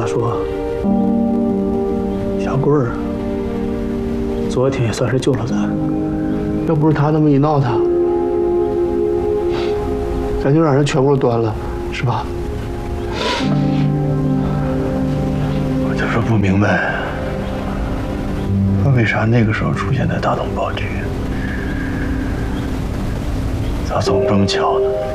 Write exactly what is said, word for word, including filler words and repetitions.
他说，小棍儿昨天也算是救了咱。 要不是他那么一闹腾，咱就让人全部端了，是吧？ 我就说不明白，为啥那个时候出现在大东炮局？咋总这么巧呢？